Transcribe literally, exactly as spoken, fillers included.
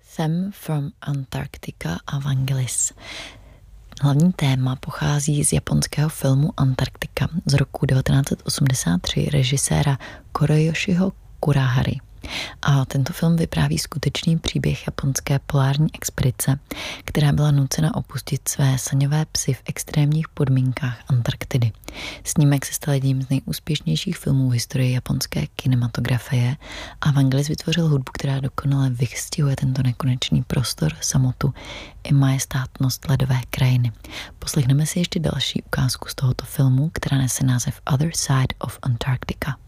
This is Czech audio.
Them from Antarctica a Vangelis. Hlavní téma pochází z japonského filmu Antarktika z roku devatenáct set osmdesát tři režiséra Korojoshiho Kurahary. A tento film vypráví skutečný příběh japonské polární expedice, která byla nucena opustit své saňové psy v extrémních podmínkách Antarktidy. Snímek se stal jedním z nejúspěšnějších filmů v historii japonské kinematografie a Vangelis vytvořil hudbu, která dokonale vystihuje tento nekonečný prostor, samotu i majestátnost ledové krajiny. Poslechneme si ještě další ukázku z tohoto filmu, která nese název Other Side of Antarctica.